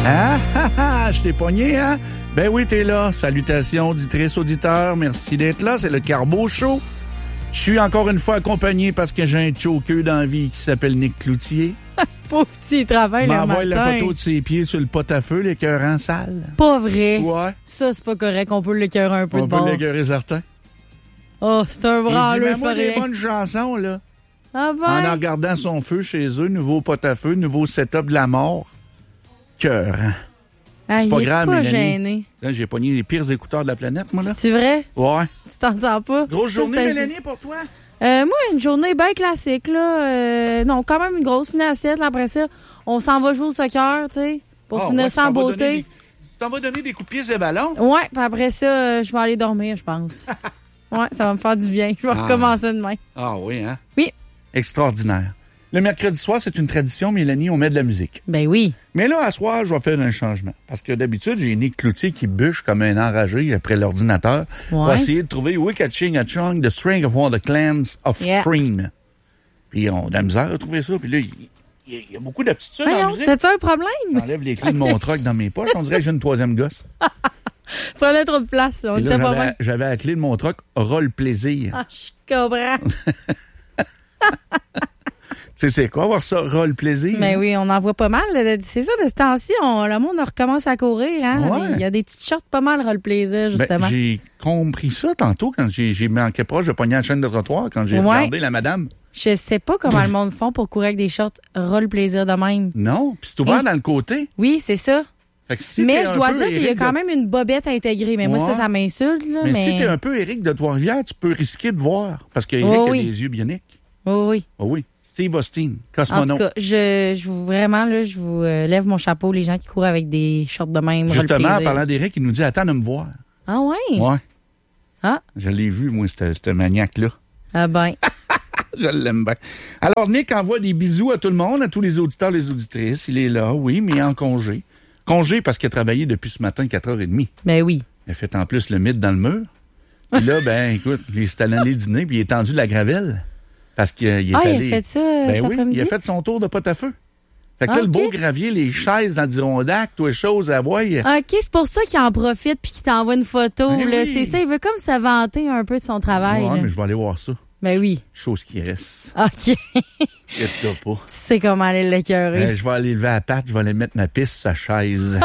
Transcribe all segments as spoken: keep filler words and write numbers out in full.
Ah, ah, ah, je t'ai pogné, hein? Ben oui, t'es là. Salutations, auditrices, auditeurs. Merci d'être là. C'est le Carbo Show. Je suis encore une fois accompagné parce que j'ai un choqueux dans la vie qui s'appelle Nick Cloutier. Pauvre petit travail le matin. M'envoie la photo de ses pieds sur le pot à feu, l'écœurant sale. Pas vrai. Ouais. Ça, c'est pas correct. On peut l'écœurer un peu On de bord. On peut l'écœurer certain. Oh, c'est un branleux. Il dit, mais moi, des bonnes chansons, là. Ah ben? En en regardant son feu chez eux, nouveau pot à feu, nouveau setup de la mort. Cœurant. Ah, c'est pas grave, pas Mélanie. Gêné. Là, j'ai pogné les pires écouteurs de la planète, moi, là. C'est vrai? Ouais. Tu t'entends pas? Grosse Ça, journée, c'est- Mélanie, pour toi? Euh, moi, une journée bien classique, là. Euh, non, quand même une grosse finale assiette. Là, après ça, on s'en va jouer au soccer, tu sais, pour Ah, finir ouais, tu sans t'en vas donner beauté. des- Tu t'en vas donner des coups de pied et ballons? Ouais, puis après ça, euh, je vais aller dormir, je pense. Ouais, ça va me faire du bien. Je vais Ah. recommencer demain. Ah oui, hein? Oui. Extraordinaire. Le mercredi soir, c'est une tradition, Mélanie, on met de la musique. Ben oui. Mais là, à soir, je vais faire un changement. Parce que d'habitude, j'ai Nick Cloutier qui bûche comme un enragé après l'ordinateur pour Ouais. essayer de trouver Wicked Ching a Chung, The String of All the Clans of Yeah. Cream. Puis on a de la misère à trouver ça. Puis là, il il y, a- il y a beaucoup d'aptitudes dans la Voyons, musique. t'as-tu un problème? J'enlève les clés de mon truck dans mes poches. On dirait que j'ai une troisième gosse. Prenez trop de place, on Et là, était pas j'avais, bien. j'avais la clé de mon truck, Roll Plaisir. Ah, je comprends. Tu sais, c'est quoi avoir ça, Roll Plaisir? Mais oui, on en voit pas mal. C'est ça, de ce temps-ci, on, le monde recommence à courir. Hein? Ouais. Il y a des petites shorts pas mal, le plaisir, Ben, justement. j'ai compris ça tantôt quand j'ai, j'ai manqué proche de pogner la chaîne de trottoir quand j'ai Ouais. regardé la madame. Je sais pas comment le monde font pour courir avec des shorts roll plaisir de même. Non, puis c'est ouvert Et- dans le côté. Oui, c'est ça. Fait que si mais t'es je un dois peu dire qu'il y a Éric quand de- même une bobette intégrée. Mais moi, Ouais. ça, ça m'insulte. Là, Mais, mais si t'es un peu Éric de Trois-Rivières, tu peux risquer de voir. Parce que Éric Oh, a oui. des yeux bioniques. Oui, oui. Oh oui. Steve Austin, En tout cosmonaute. cas, je, je vous vraiment, là, je vous euh, lève mon chapeau, les gens qui courent avec des shorts de même. roll Justement, en plaisir. parlant d'Éric, il nous dit attends de me voir. Ah ouais? Ouais. Ah. Je l'ai vu, moi, ce ce maniaque-là. Ah ben. Je l'aime bien. Alors, Nick envoie des bisous à tout le monde, à tous les auditeurs, les auditrices. Il est là, oui, mais en congé. Congé parce qu'il a travaillé depuis ce matin, quatre heures trente. Ben oui. Il a fait en plus le mythe dans le mur. Puis là, ben, écoute, il est allé aller dîner, puis il est tendu de la gravelle. Parce qu'il est Ah, allé... il a fait ça euh, Ben cet oui, après-midi? il a fait son tour de pot à feu. Fait que Ah, là, le beau ok. gravier, les chaises en Dirondac, toutes les choses à voir. il- OK, c'est pour ça qu'il en profite puis qu'il t'envoie une photo. Ben là. oui. C'est ça, il veut comme se vanter un peu de son travail. Ouais, là. mais je vais aller voir ça. Ben oui. Chose qui reste. OK. Inquiète-toi pas. Tu sais comment aller l'écœurer. Euh, je vais aller lever la patte, je vais aller mettre ma piste sur sa chaise.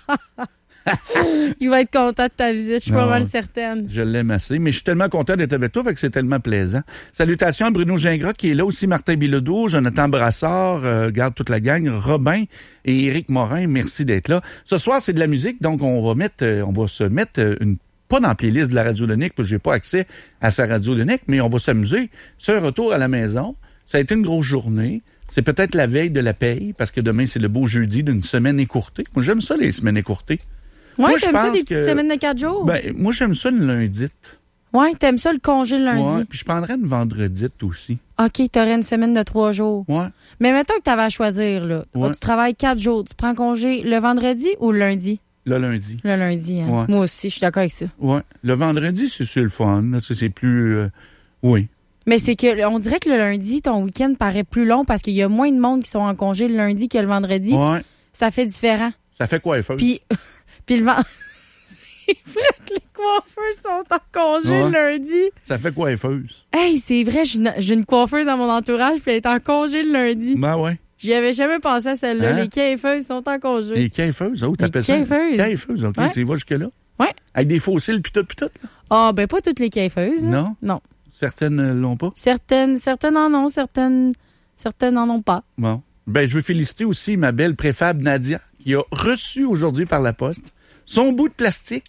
Il va être content de ta visite, je suis pas Non. mal certaine. Je l'aime assez, mais je suis tellement content d'être avec toi, fait que c'est tellement plaisant. Salutations à Bruno Gingras qui est là aussi, Martin Bilodeau, Jonathan Brassard, euh, garde toute la gang, Robin et Éric Morin, merci d'être là. Ce soir, c'est de la musique, donc on va mettre, euh, on va se mettre euh, une pas dans la playlist de la radio Lonique, parce que j'ai pas accès à sa radio Lonique, mais on va s'amuser. C'est un retour à la maison. Ça a été une grosse journée. C'est peut-être la veille de la paye, parce que demain, c'est le beau jeudi d'une semaine écourtée. Moi, j'aime ça, les semaines écourtées. Ouais, Moi, je t'aimes ça pense des petites que- semaines de quatre jours? Ben, moi, j'aime ça le lundi. Ouais, t'aimes ça le congé le lundi? Ouais, puis je prendrais une vendredite aussi. OK, t'aurais une semaine de trois jours. Ouais. Mais mettons que t'avais à choisir, là. Ouais. Tu travailles quatre jours. Tu prends congé le vendredi ou le lundi? Le lundi. Le lundi, hein. Ouais. Moi aussi, je suis d'accord avec ça. Ouais. Le vendredi, c'est c'est le fun. Là. Ça, c'est plus... euh, oui. Mais c'est que on dirait que le lundi, ton week-end paraît plus long parce qu'il y a moins de monde qui sont en congé le lundi que le vendredi. Ouais. Ça fait différent. Ça fait quoi, Eiffel? Puis, puis le vendredi... C'est vrai que les coiffeurs sont en congé Ouais. le lundi. Ça fait quoi, Eiffel? Hey, c'est vrai, j'ai une, j'ai une coiffeuse dans mon entourage puis elle est en congé le lundi. Ben ouais. J'y avais jamais pensé à celle-là. Hein? Les coiffeuses sont en congé. Les caifeuses, oh, t'appelles ça? caifeuses. Caifeuses, OK. Ouais. Tu y vas jusque-là? Ouais. Avec des fossiles pis tout, pis tout? là? Ah, ben pas toutes les coiffeuses. là. Non? Non. Certaines ne l'ont pas? Certaines, certaines en ont, certaines, certaines n'en ont pas. Bon. Ben, je veux féliciter aussi ma belle préfab Nadia, qui a reçu aujourd'hui par la poste son bout de plastique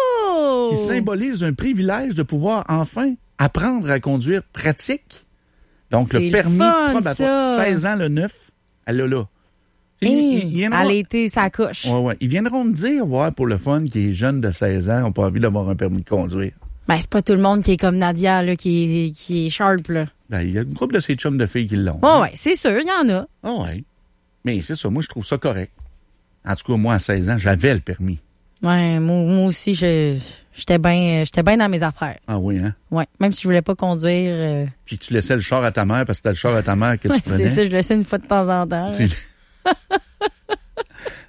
Oh! qui symbolise un privilège de pouvoir enfin apprendre à conduire pratique. Donc, C'est le le permis fun, probatoire. ça. seize ans, le neuf, elle l'a là. Ils- Hey, ils- ils viendront- elle a été sa couche. Ouais, ouais. Ils viendront me dire, ouais, pour le fun, qui est jeune de seize ans, n'a pas envie d'avoir un permis de conduire. Ben, c'est pas tout le monde qui est comme Nadia, là, qui est, qui est sharp, là. Ben, il y a une couple de ces chums de filles qui l'ont. Oh, ouais, c'est sûr, il y en a. Ah ouais. Mais c'est ça, moi, je trouve ça correct. En tout cas, moi, à seize ans, j'avais le permis. Ouais, moi, moi aussi, je, j'étais bien, j'étais bien dans mes affaires. Ah oui, hein? Ouais, même si je voulais pas conduire. euh, Puis tu laissais le char à ta mère parce que c'était le char à ta mère que tu ouais, prenais. c'est ça, je le sais une fois de temps en temps. là. C'est-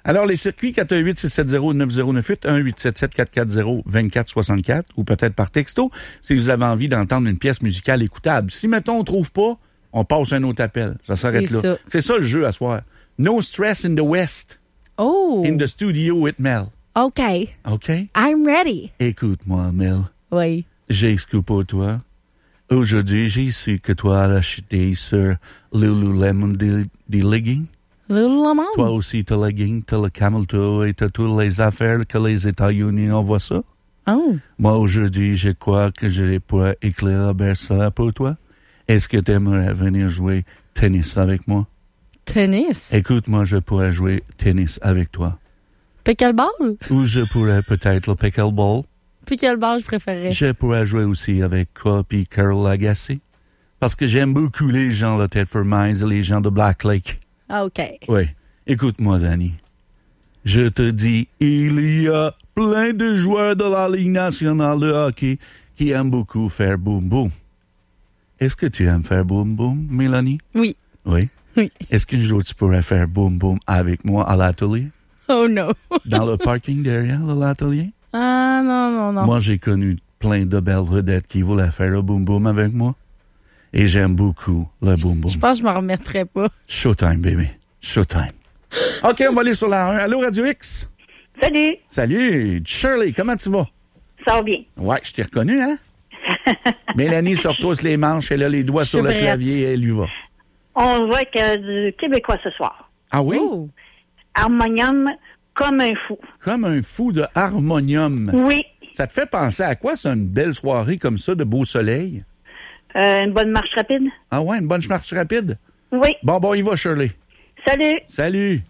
Alors, les circuits, quatre un huit, six sept zéro, neuf zéro neuf huit, un huit sept sept, quatre quatre zéro, deux quatre six quatre, ou peut-être par texto, si vous avez envie d'entendre une pièce musicale écoutable. Si, mettons, on trouve pas, on passe un autre appel. Ça s'arrête C'est là. ça. C'est ça le jeu à soir. No stress in the West. Oh! In the studio with Mel. OK. OK? I'm ready. Écoute-moi, Mel. Oui. J'ai ce coup pour toi. Aujourd'hui, j'ai su que toi as acheté sur Lululemon des, des leggings. Lululemon? Toi aussi, t'as leggings, t'as le camel toe et t'as toutes les affaires que les États-Unis envoient ça. Oh. Moi, aujourd'hui, je crois que je pourrais éclairer ça pour toi. Est-ce que t'aimerais venir jouer tennis avec moi? Tennis? Écoute, moi, je pourrais jouer tennis avec toi. Pickleball? Ou je pourrais peut-être le pickleball. Pickleball, je préférerais. Je pourrais jouer aussi avec toi puis Carol Lagacé. Parce que j'aime beaucoup les gens de Thetford Mines et les gens de Black Lake. Ah, OK. Oui. Écoute-moi, Danny. Je te dis, il y a plein de joueurs de la Ligue nationale de hockey qui aiment beaucoup faire boum-boum. Est-ce que tu aimes faire boum-boum, Mélanie? Oui. Oui. Oui. Est-ce qu'un jour tu pourrais faire boum-boum avec moi à l'atelier? Oh, no. Dans le parking derrière l'atelier? Ah, non, non, non. Moi, j'ai connu plein de belles vedettes qui voulaient faire le boum-boum avec moi. Et j'aime beaucoup le boum-boum. Je pense que je m'en remettrais pas. Showtime, baby. Showtime. OK, on va aller sur la un. Allô, Radio X? Salut, Salut. Shirley, comment tu vas? ça va bien. Ouais, je t'ai reconnu, hein? Mélanie se retrousse les manches, elle a les doigts Je sur suis le prête. clavier et elle y va. On voit que du Québécois ce soir. Ah oui? Oh. Harmonium comme un fou. Comme un fou de harmonium. Oui, Ça te fait penser à quoi, ça, une belle soirée comme ça, de beau soleil? euh, une bonne marche rapide. Ah ouais, une bonne marche rapide? Oui, Bon, bon, il va, Shirley. salut. Salut.